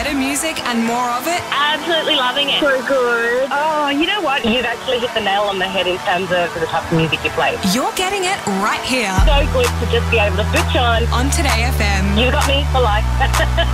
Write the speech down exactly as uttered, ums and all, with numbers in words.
Better music and more of it. Absolutely loving it. So good. Oh, you know what? You've actually hit the nail on the head in terms of the type of music you play. You're getting it right here So good to just be able to switch on. on Today F M. You got me for life.